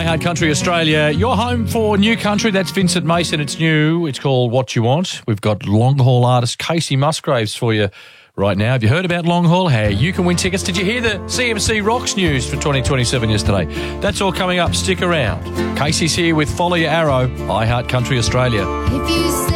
Heart Country Australia, your home for new country. That's Vincent Mason. It's new. It's called What You Want. We've got long haul artist Casey Musgraves for you right now. Have you heard about long haul? Hey, you can win tickets. Did you hear the CMC Rocks news for 2027 yesterday? That's all coming up. Stick around. Casey's here with Follow Your Arrow, I Heart Country Australia. If you say